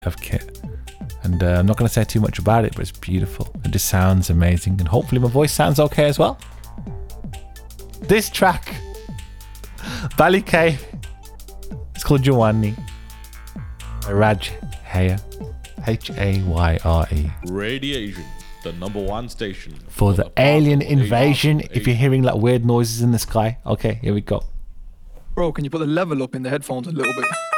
of kit. And I'm not going to say too much about it, but it's beautiful. It just sounds amazing. And hopefully my voice sounds okay as well. This track, Bali K, it's called Jawani by Raj Hayre. Hayre. Radiation, the #1 station. For the alien invasion. If you're hearing like weird noises in the sky. Okay, here we go. Bro, can you put the level up in the headphones a little bit?